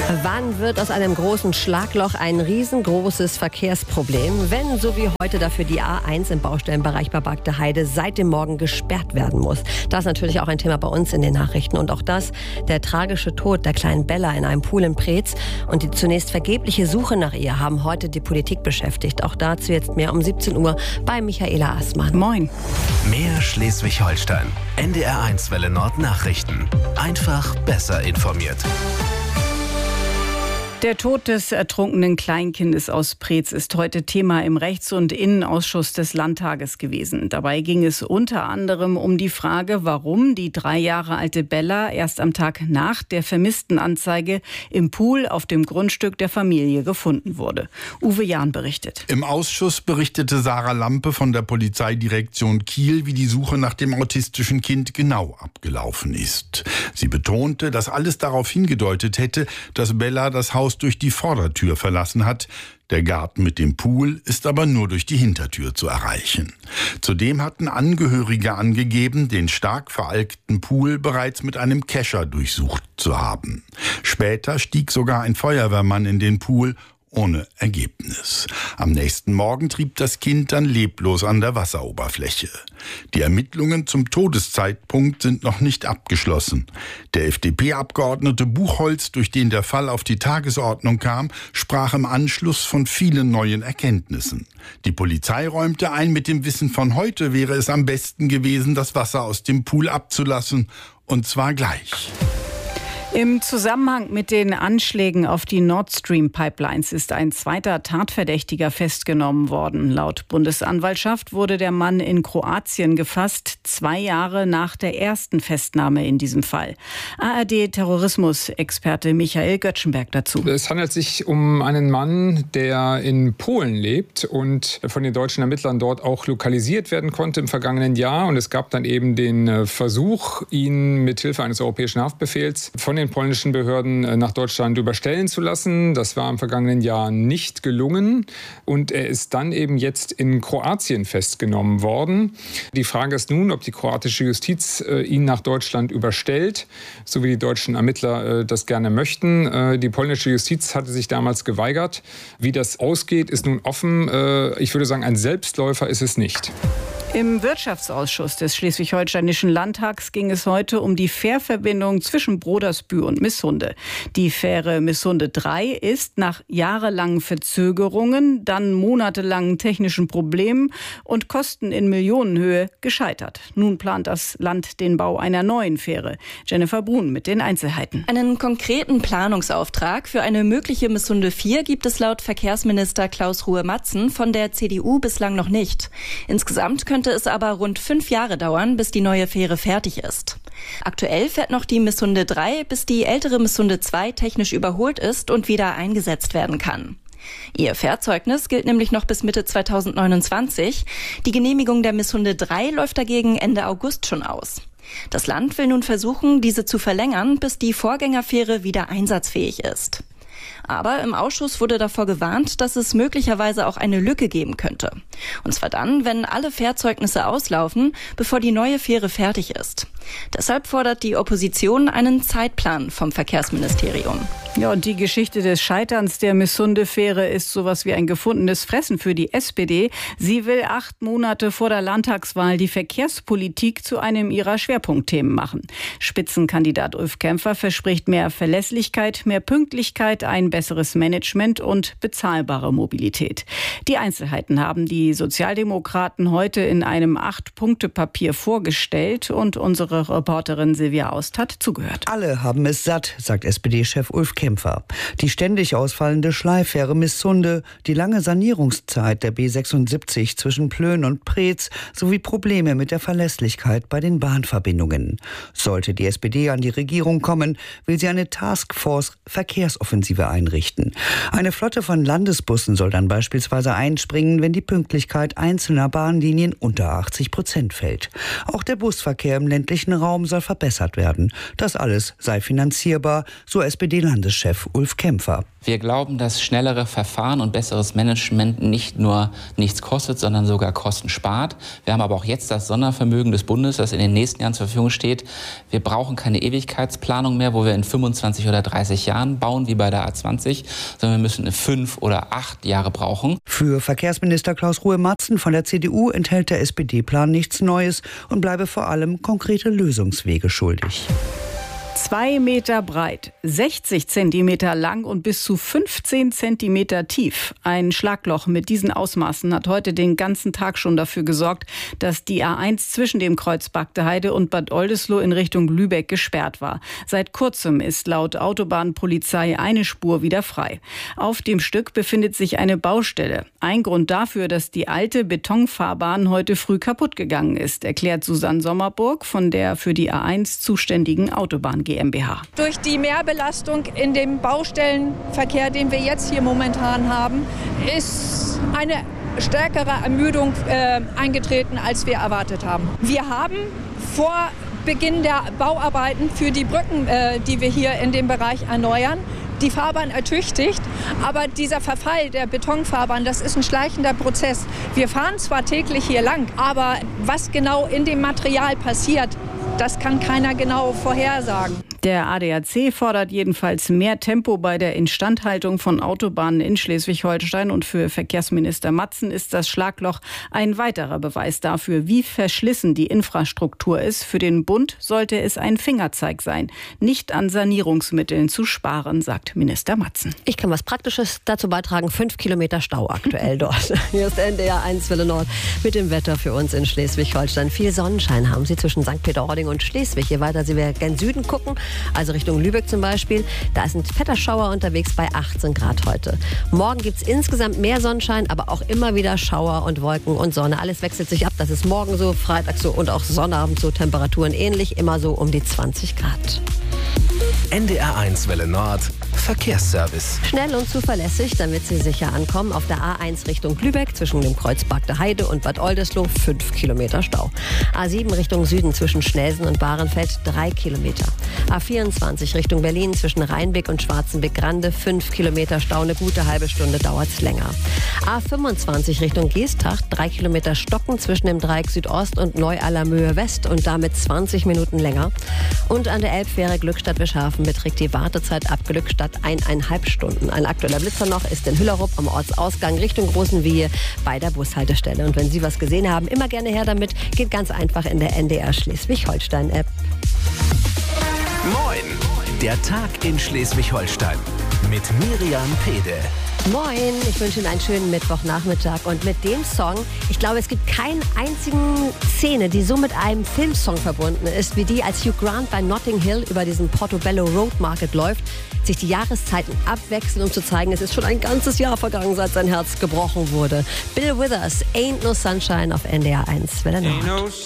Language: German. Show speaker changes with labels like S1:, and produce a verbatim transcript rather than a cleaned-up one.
S1: Wann wird aus einem großen Schlagloch ein riesengroßes Verkehrsproblem, wenn so wie heute dafür die A eins im Baustellenbereich Barbackte Heide seit dem Morgen gesperrt werden muss? Das ist natürlich auch ein Thema bei uns in den Nachrichten. Und auch das, der tragische Tod der kleinen Bella in einem Pool in Preetz und die zunächst vergebliche Suche nach ihr haben heute die Politik beschäftigt. Auch dazu jetzt mehr um siebzehn Uhr bei Michaela Assmann.
S2: Moin.
S3: Mehr Schleswig-Holstein. N D R eins Welle Nord Nachrichten. Einfach besser informiert.
S2: Der Tod des ertrunkenen Kleinkindes aus Preetz ist heute Thema im Rechts- und Innenausschuss des Landtages gewesen. Dabei ging es unter anderem um die Frage, warum die drei Jahre alte Bella erst am Tag nach der Vermisstenanzeige im Pool auf dem Grundstück der Familie gefunden wurde. Uwe Jahn berichtet.
S4: Im Ausschuss berichtete Sarah Lampe von der Polizeidirektion Kiel, wie die Suche nach dem autistischen Kind genau abgelaufen ist. Sie betonte, dass alles darauf hingedeutet hätte, dass Bella das Haus durch die Vordertür verlassen hat. Der Garten mit dem Pool ist aber nur durch die Hintertür zu erreichen. Zudem hatten Angehörige angegeben, den stark veralkten Pool bereits mit einem Kescher durchsucht zu haben. Später stieg sogar ein Feuerwehrmann in den Pool, ohne Ergebnis. Am nächsten Morgen trieb das Kind dann leblos an der Wasseroberfläche. Die Ermittlungen zum Todeszeitpunkt sind noch nicht abgeschlossen. Der F D P-Abgeordnete Buchholz, durch den der Fall auf die Tagesordnung kam, sprach im Anschluss von vielen neuen Erkenntnissen. Die Polizei räumte ein, mit dem Wissen von heute wäre es am besten gewesen, das Wasser aus dem Pool abzulassen, und zwar gleich.
S2: Im Zusammenhang mit den Anschlägen auf die Nord Stream Pipelines ist ein zweiter Tatverdächtiger festgenommen worden. Laut Bundesanwaltschaft wurde der Mann in Kroatien gefasst, zwei Jahre nach der ersten Festnahme in diesem Fall. A R D-Terrorismusexperte Michael Göttschenberg dazu.
S5: Es handelt sich um einen Mann, der in Polen lebt und von den deutschen Ermittlern dort auch lokalisiert werden konnte im vergangenen Jahr. Und es gab dann eben den Versuch, ihn mit Hilfe eines europäischen Haftbefehls von den polnischen Behörden nach Deutschland überstellen zu lassen. Das war im vergangenen Jahr nicht gelungen und er ist dann eben jetzt in Kroatien festgenommen worden. Die Frage ist nun, ob die kroatische Justiz äh, ihn nach Deutschland überstellt, so wie die deutschen Ermittler äh, das gerne möchten. Äh, die polnische Justiz hatte sich damals geweigert. Wie das ausgeht, ist nun offen. Äh, ich würde sagen, ein Selbstläufer ist es nicht.
S2: Im Wirtschaftsausschuss des Schleswig-Holsteinischen Landtags ging es heute um die Fährverbindung zwischen Brodersbühl und Missunde. Die Fähre Missunde drei ist nach jahrelangen Verzögerungen, dann monatelangen technischen Problemen und Kosten in Millionenhöhe gescheitert. Nun plant das Land den Bau einer neuen Fähre. Jennifer Brun mit den Einzelheiten.
S6: Einen konkreten Planungsauftrag für eine mögliche Missunde vier gibt es laut Verkehrsminister Klaus Ruhe-Matzen von der C D U bislang noch nicht. Insgesamt könnte es aber rund fünf Jahre dauern, bis die neue Fähre fertig ist. Aktuell fährt noch die Missunde drei, bis die ältere Missunde zwei technisch überholt ist und wieder eingesetzt werden kann. Ihr Fährzeugnis gilt nämlich noch bis Mitte zweitausendneunundzwanzig. Die Genehmigung der Missunde drei läuft dagegen Ende August schon aus. Das Land will nun versuchen, diese zu verlängern, bis die Vorgängerfähre wieder einsatzfähig ist. Aber im Ausschuss wurde davor gewarnt, dass es möglicherweise auch eine Lücke geben könnte. Und zwar dann, wenn alle Fährzeugnisse auslaufen, bevor die neue Fähre fertig ist. Deshalb fordert die Opposition einen Zeitplan vom Verkehrsministerium.
S2: Ja, und die Geschichte des Scheiterns der Missunde-Fähre ist sowas wie ein gefundenes Fressen für die S P D. Sie will acht Monate vor der Landtagswahl die Verkehrspolitik zu einem ihrer Schwerpunktthemen machen. Spitzenkandidat Ulf Kämpfer verspricht mehr Verlässlichkeit, mehr Pünktlichkeit, ein besseres Management und bezahlbare Mobilität. Die Einzelheiten haben die Sozialdemokraten heute in einem Acht-Punkte-Papier vorgestellt und unsere Reporterin Silvia Aust hat zugehört.
S7: Alle haben es satt, sagt S P D-Chef Ulf Kämpfer. Die ständig ausfallende Schleiffähre Missunde, die lange Sanierungszeit der B sechsundsiebzig zwischen Plön und Preetz sowie Probleme mit der Verlässlichkeit bei den Bahnverbindungen. Sollte die S P D an die Regierung kommen, will sie eine Taskforce Verkehrsoffensive einrichten. Eine Flotte von Landesbussen soll dann beispielsweise einspringen, wenn die Pünktlichkeit einzelner Bahnlinien unter achtzig Prozent fällt. Auch der Busverkehr im ländlichen öffentlichen Raum soll verbessert werden. Das alles sei finanzierbar, so S P D-Landeschef Ulf Kämpfer.
S8: Wir glauben, dass schnellere Verfahren und besseres Management nicht nur nichts kostet, sondern sogar Kosten spart. Wir haben aber auch jetzt das Sondervermögen des Bundes, das in den nächsten Jahren zur Verfügung steht. Wir brauchen keine Ewigkeitsplanung mehr, wo wir in fünfundzwanzig oder dreißig Jahren bauen, wie bei der A zwanzig, sondern wir müssen fünf oder acht Jahre brauchen.
S7: Für Verkehrsminister Klaus-Ruhe Matzen von der C D U enthält der S P D-Plan nichts Neues und bleibe vor allem konkrete Lösungswege schuldig.
S2: Zwei Meter breit, sechzig Zentimeter lang und bis zu fünfzehn Zentimeter tief. Ein Schlagloch mit diesen Ausmaßen hat heute den ganzen Tag schon dafür gesorgt, dass die A eins zwischen dem Kreuz Bagdeheide und Bad Oldesloe in Richtung Lübeck gesperrt war. Seit kurzem ist laut Autobahnpolizei eine Spur wieder frei. Auf dem Stück befindet sich eine Baustelle. Ein Grund dafür, dass die alte Betonfahrbahn heute früh kaputt gegangen ist, erklärt Susanne Sommerburg von der für die A eins zuständigen Autobahn GmbH.
S9: Durch die Mehrbelastung in dem Baustellenverkehr, den wir jetzt hier momentan haben, ist eine stärkere Ermüdung äh, eingetreten, als wir erwartet haben. Wir haben vor Beginn der Bauarbeiten für die Brücken, äh, die wir hier in dem Bereich erneuern, die Fahrbahn ertüchtigt, aber dieser Verfall der Betonfahrbahn, das ist ein schleichender Prozess. Wir fahren zwar täglich hier lang, aber was genau in dem Material passiert, das kann keiner genau vorhersagen.
S2: Der A D A C fordert jedenfalls mehr Tempo bei der Instandhaltung von Autobahnen in Schleswig-Holstein. Und für Verkehrsminister Matzen ist das Schlagloch ein weiterer Beweis dafür, wie verschlissen die Infrastruktur ist. Für den Bund sollte es ein Fingerzeig sein, nicht an Sanierungsmitteln zu sparen, sagt Minister Matzen.
S1: Ich kann was Praktisches dazu beitragen. Fünf Kilometer Stau aktuell dort. Hier ist N D R eins Welle Nord mit dem Wetter für uns in Schleswig-Holstein. Viel Sonnenschein haben Sie zwischen Sankt Peter-Ording und Schleswig. Je weiter Sie gen Süden gucken, also Richtung Lübeck zum Beispiel, da ist ein fetter Schauer unterwegs bei achtzehn Grad heute. Morgen gibt es insgesamt mehr Sonnenschein, aber auch immer wieder Schauer und Wolken und Sonne. Alles wechselt sich ab. Das ist morgen so, Freitag so und auch Sonnabend so. Temperaturen ähnlich, immer so um die zwanzig Grad.
S3: N D R eins Welle Nord Verkehrsservice.
S1: Schnell und zuverlässig, damit Sie sicher ankommen. Auf der A eins Richtung Lübeck zwischen dem Kreuz Bagdeheide und Bad Oldesloe fünf Kilometer Stau. A sieben Richtung Süden zwischen Schnelsen und Bahrenfeld drei Kilometer. A vierundzwanzig Richtung Berlin zwischen Rheinbeck und Schwarzenbeck-Grande fünf Kilometer Stau. Eine gute halbe Stunde dauert es länger. A fünfundzwanzig Richtung Geesthacht drei Kilometer Stocken zwischen dem Dreieck Südost und Neu-Allermöhe West und damit zwanzig Minuten länger. Und an der Elbfähre Glückstadt-Wischhafen beträgt die Wartezeit ab Glückstadt eineinhalb Stunden. Ein aktueller Blitzer noch ist in Hüllerup am Ortsausgang Richtung Großen Wiehe bei der Bushaltestelle. Und wenn Sie was gesehen haben, immer gerne her damit. Geht ganz einfach in der N D R Schleswig-Holstein-App.
S3: Moin! Der Tag in Schleswig-Holstein mit Miriam Pede.
S1: Moin, ich wünsche Ihnen einen schönen Mittwochnachmittag. Und mit dem Song, ich glaube, es gibt keine einzige Szene, die so mit einem Filmsong verbunden ist, wie die, als Hugh Grant bei Notting Hill über diesen Portobello Road Market läuft, sich die Jahreszeiten abwechseln, um zu zeigen, es ist schon ein ganzes Jahr vergangen, seit sein Herz gebrochen wurde. Bill Withers, Ain't No Sunshine auf N D R eins Welle Nord.